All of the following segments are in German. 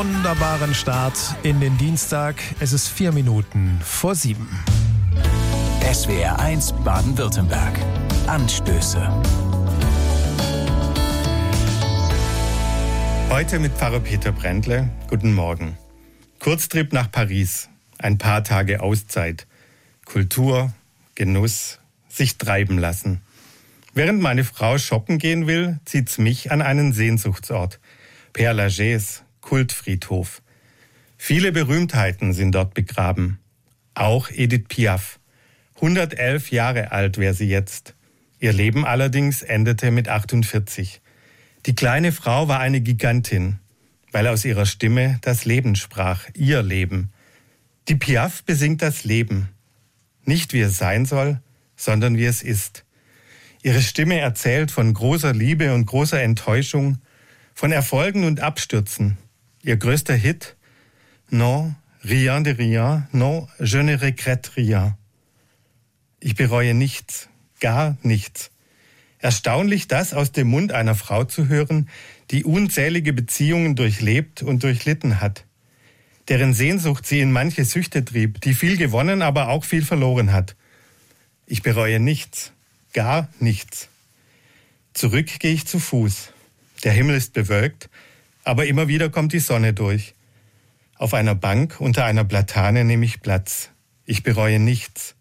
Wunderbaren Start in den Dienstag. Es ist 4 Minuten vor 7. SWR 1 Baden-Württemberg. Anstöße. Heute mit Pfarrer Peter Brändle. Guten Morgen. Kurztrip nach Paris. Ein paar Tage Auszeit. Kultur, Genuss, sich treiben lassen. Während meine Frau shoppen gehen will, zieht's mich an einen Sehnsuchtsort. Père Lachaise, Kultfriedhof. Viele Berühmtheiten sind dort begraben. Auch Edith Piaf. 111 Jahre alt wäre sie jetzt. Ihr Leben allerdings endete mit 48. Die kleine Frau war eine Gigantin, weil aus ihrer Stimme das Leben sprach, ihr Leben. Die Piaf besingt das Leben. Nicht wie es sein soll, sondern wie es ist. Ihre Stimme erzählt von großer Liebe und großer Enttäuschung, von Erfolgen und Abstürzen. Ihr größter Hit? Non, rien de rien, non, je ne regrette rien. Ich bereue nichts, gar nichts. Erstaunlich, das aus dem Mund einer Frau zu hören, die unzählige Beziehungen durchlebt und durchlitten hat. Deren Sehnsucht sie in manche Süchte trieb, die viel gewonnen, aber auch viel verloren hat. Ich bereue nichts, gar nichts. Zurück gehe ich zu Fuß. Der Himmel ist bewölkt, aber immer wieder kommt die Sonne durch. Auf einer Bank unter einer Platane nehme ich Platz. Ich bereue nichts.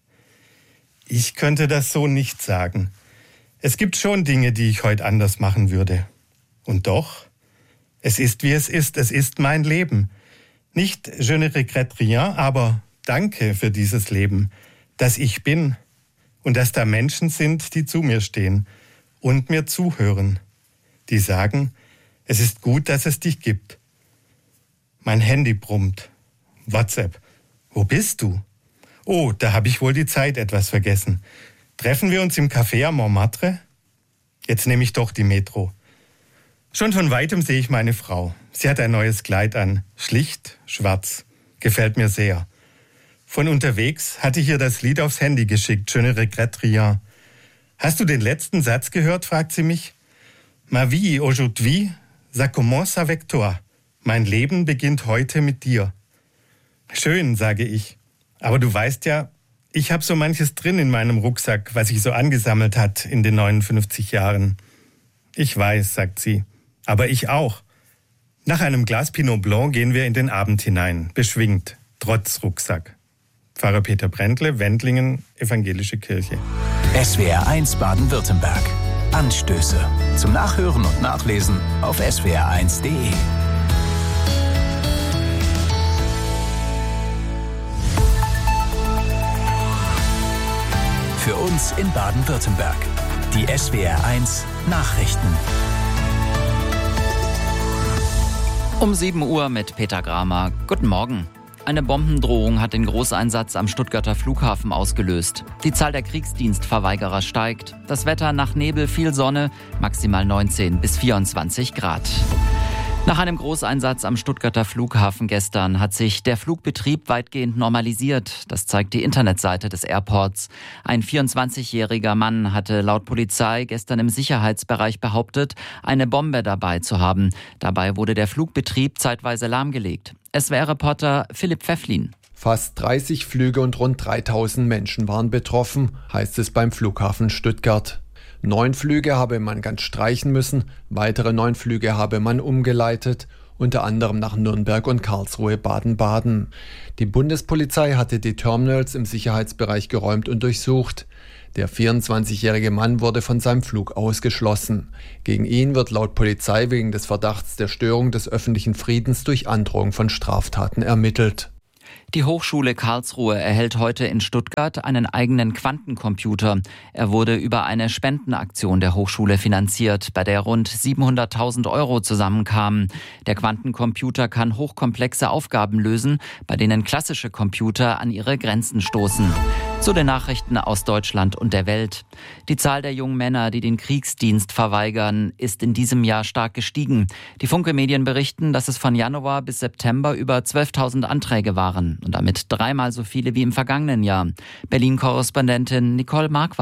Ich könnte das so nicht sagen. Es gibt schon Dinge, die ich heute anders machen würde. Und doch, es ist wie es ist mein Leben. Nicht je ne regrette rien, aber danke für dieses Leben, dass ich bin und dass da Menschen sind, die zu mir stehen und mir zuhören. Die sagen, es ist gut, dass es dich gibt. Mein Handy brummt. WhatsApp. Wo bist du? Oh, da habe ich wohl die Zeit etwas vergessen. Treffen wir uns im Café am Montmartre? Jetzt nehme ich doch die Metro. Schon von weitem sehe ich meine Frau. Sie hat ein neues Kleid an. Schlicht, schwarz. Gefällt mir sehr. Von unterwegs hatte ich ihr das Lied aufs Handy geschickt. Je ne regrette rien. Hast du den letzten Satz gehört, fragt sie mich. Ma vie aujourd'hui, ça commence avec toi. Mein Leben beginnt heute mit dir. Schön, sage ich. Aber du weißt ja, ich habe so manches drin in meinem Rucksack, was sich so angesammelt hat in den 59 Jahren. Ich weiß, sagt sie. Aber ich auch. Nach einem Glas Pinot Blanc gehen wir in den Abend hinein, beschwingt, trotz Rucksack. Pfarrer Peter Brändle, Wendlingen, Evangelische Kirche. SWR 1 Baden-Württemberg. Anstöße. Zum Nachhören und Nachlesen auf swr1.de. Für uns in Baden-Württemberg. Die SWR 1 Nachrichten. Um 7 Uhr mit Peter Gramer. Guten Morgen. Eine Bombendrohung hat den Großeinsatz am Stuttgarter Flughafen ausgelöst. Die Zahl der Kriegsdienstverweigerer steigt. Das Wetter nach Nebel, viel Sonne, maximal 19 bis 24 Grad. Nach einem Großeinsatz am Stuttgarter Flughafen gestern hat sich der Flugbetrieb weitgehend normalisiert. Das zeigt die Internetseite des Airports. Ein 24-jähriger Mann hatte laut Polizei gestern im Sicherheitsbereich behauptet, eine Bombe dabei zu haben. Dabei wurde der Flugbetrieb zeitweise lahmgelegt. SWR-Reporter Philipp Pfefflin. Fast 30 Flüge und rund 3000 Menschen waren betroffen, heißt es beim Flughafen Stuttgart. 9 Flüge habe man ganz streichen müssen, weitere 9 Flüge habe man umgeleitet, unter anderem nach Nürnberg und Karlsruhe, Baden-Baden. Die Bundespolizei hatte die Terminals im Sicherheitsbereich geräumt und durchsucht. Der 24-jährige Mann wurde von seinem Flug ausgeschlossen. Gegen ihn wird laut Polizei wegen des Verdachts der Störung des öffentlichen Friedens durch Androhung von Straftaten ermittelt. Die Hochschule Karlsruhe erhält heute in Stuttgart einen eigenen Quantencomputer. Er wurde über eine Spendenaktion der Hochschule finanziert, bei der rund 700.000 € zusammenkamen. Der Quantencomputer kann hochkomplexe Aufgaben lösen, bei denen klassische Computer an ihre Grenzen stoßen. Zu den Nachrichten aus Deutschland und der Welt. Die Zahl der jungen Männer, die den Kriegsdienst verweigern, ist in diesem Jahr stark gestiegen. Die Funke-Medien berichten, dass es von Januar bis September über 12.000 Anträge waren und damit 3-mal so viele wie im vergangenen Jahr. Berlin-Korrespondentin Nicole Markwald.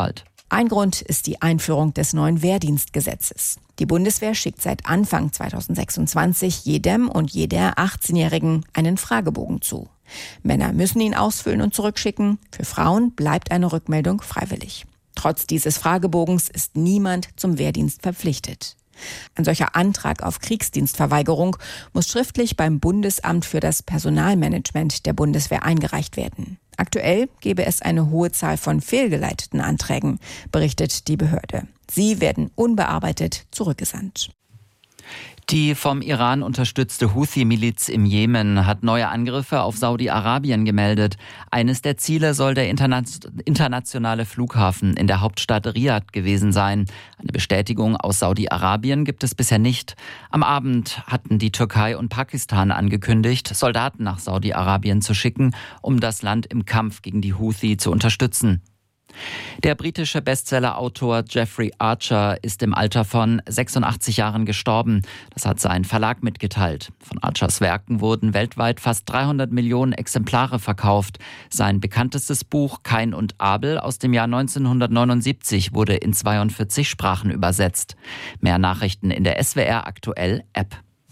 Ein Grund ist die Einführung des neuen Wehrdienstgesetzes. Die Bundeswehr schickt seit Anfang 2026 jedem und jeder 18-Jährigen einen Fragebogen zu. Männer müssen ihn ausfüllen und zurückschicken. Für Frauen bleibt eine Rückmeldung freiwillig. Trotz dieses Fragebogens ist niemand zum Wehrdienst verpflichtet. Ein solcher Antrag auf Kriegsdienstverweigerung muss schriftlich beim Bundesamt für das Personalmanagement der Bundeswehr eingereicht werden. Aktuell gebe es eine hohe Zahl von fehlgeleiteten Anträgen, berichtet die Behörde. Sie werden unbearbeitet zurückgesandt. Die vom Iran unterstützte Houthi-Miliz im Jemen hat neue Angriffe auf Saudi-Arabien gemeldet. Eines der Ziele soll der internationale Flughafen in der Hauptstadt Riad gewesen sein. Eine Bestätigung aus Saudi-Arabien gibt es bisher nicht. Am Abend hatten die Türkei und Pakistan angekündigt, Soldaten nach Saudi-Arabien zu schicken, um das Land im Kampf gegen die Houthi zu unterstützen. Der britische Bestseller-Autor Jeffrey Archer ist im Alter von 86 Jahren gestorben. Das hat sein Verlag mitgeteilt. Von Archers Werken wurden weltweit fast 300 Millionen Exemplare verkauft. Sein bekanntestes Buch Kain und Abel aus dem Jahr 1979 wurde in 42 Sprachen übersetzt. Mehr Nachrichten in der SWR Aktuell App.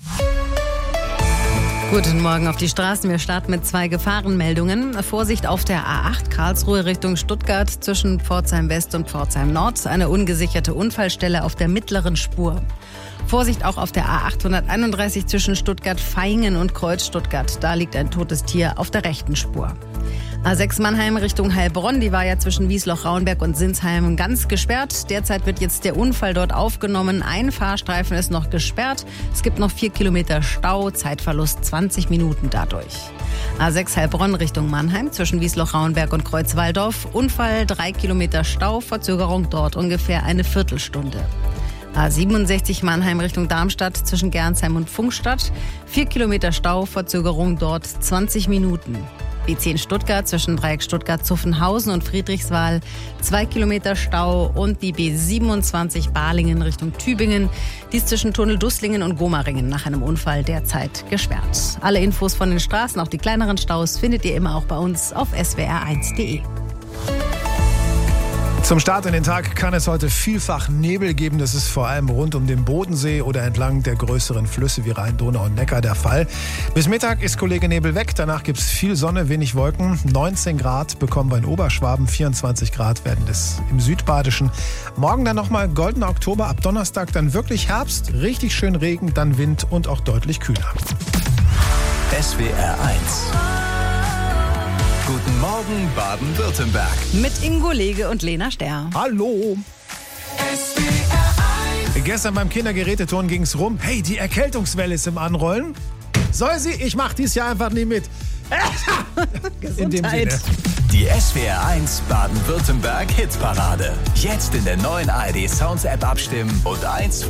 Guten Morgen auf die Straßen. Wir starten mit 2 Gefahrenmeldungen. Vorsicht auf der A8 Karlsruhe Richtung Stuttgart zwischen Pforzheim West und Pforzheim Nord. Eine ungesicherte Unfallstelle auf der mittleren Spur. Vorsicht auch auf der A831 zwischen Stuttgart-Vaihingen und Kreuz-Stuttgart. Da liegt ein totes Tier auf der rechten Spur. A6 Mannheim Richtung Heilbronn, die war ja zwischen Wiesloch-Rauenberg und Sinsheim ganz gesperrt. Derzeit wird jetzt der Unfall dort aufgenommen. Ein Fahrstreifen ist noch gesperrt. Es gibt noch 4 Kilometer Stau, Zeitverlust 20 Minuten dadurch. A6 Heilbronn Richtung Mannheim zwischen Wiesloch-Rauenberg und Kreuzwaldorf. Unfall, 3 Kilometer Stau, Verzögerung dort ungefähr eine Viertelstunde. A67 Mannheim Richtung Darmstadt zwischen Gernsheim und Pfungstadt. 4 Kilometer Stau, Verzögerung dort 20 Minuten. B10 Stuttgart zwischen Dreieck Stuttgart-Zuffenhausen und Friedrichswal 2 Kilometer Stau und die B27 Balingen Richtung Tübingen. Dies zwischen Tunnel Dusslingen und Gomaringen nach einem Unfall derzeit gesperrt. Alle Infos von den Straßen, auch die kleineren Staus, findet ihr immer auch bei uns auf swr1.de. Zum Start in den Tag kann es heute vielfach Nebel geben. Das ist vor allem rund um den Bodensee oder entlang der größeren Flüsse wie Rhein, Donau und Neckar der Fall. Bis Mittag ist Kollege Nebel weg. Danach gibt es viel Sonne, wenig Wolken. 19 Grad bekommen wir in Oberschwaben. 24 Grad werden es im Südbadischen. Morgen dann nochmal goldener Oktober. Ab Donnerstag dann wirklich Herbst. Richtig schön Regen, dann Wind und auch deutlich kühler. SWR 1. Guten Morgen, Baden-Württemberg. Mit Ingo Lege und Lena Sterr. Hallo. Gestern beim Kindergeräteturnen ging es rum. Hey, die Erkältungswelle ist im Anrollen. Soll sie? Ich mach dies Jahr einfach nie mit. In dem Sinne. Die SWR 1 Baden-Württemberg Hitparade. Jetzt in der neuen ARD Sounds App abstimmen und 1